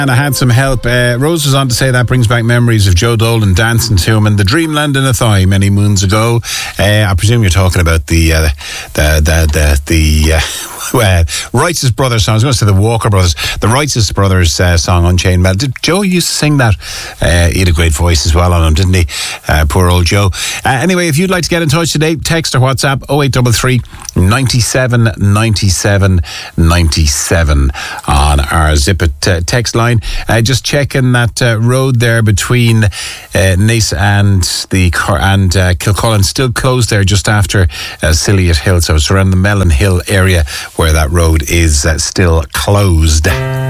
And I had some help. Rose was on to say that brings back memories of Joe Dolan dancing to him in the Dreamland in Athy many moons ago. I presume you're talking about the Righteous Brothers song. I was going to say the Walker Brothers. The Righteous Brothers song, Unchained Melody. Did Joe used to sing that? He had a great voice as well on him, didn't he? Poor old Joe. Anyway, if you'd like to get in touch today, text or WhatsApp 0833 97 97 97 on our Zip It text line. Just checking that road there between Naas and Kilcullen, still closed there just after Silliot Hill. So it's around the Mellon Hill area where that road is still closed.